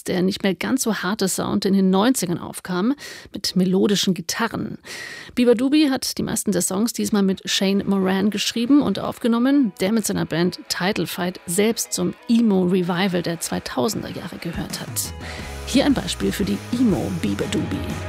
der nicht mehr ganz so harte Sound in den 90ern aufkam, mit melodischen Gitarren. Beabadoobee hat die meisten der Songs diesmal mit Shane Moran geschrieben und aufgenommen, der mit seiner Band Title Fight selbst zum Emo-Revival der 2000er Jahre gehört hat. Hier ein Beispiel für die Emo Beabadoobee.